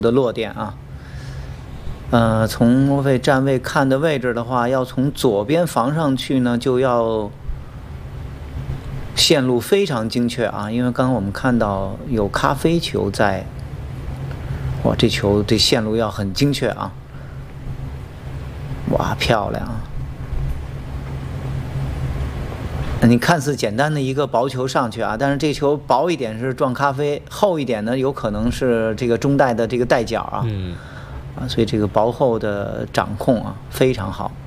的落点啊。从莫菲站位看的位置的话，要从左边防上去呢，就要线路非常精确啊，因为刚刚我们看到有咖啡球在，哇，这球这线路要很精确啊，哇，漂亮啊！你看似简单的一个薄球上去啊，但是这球薄一点是撞咖啡，厚一点呢有可能是这个中带的这个带角啊，所以这个薄厚的掌控啊非常好。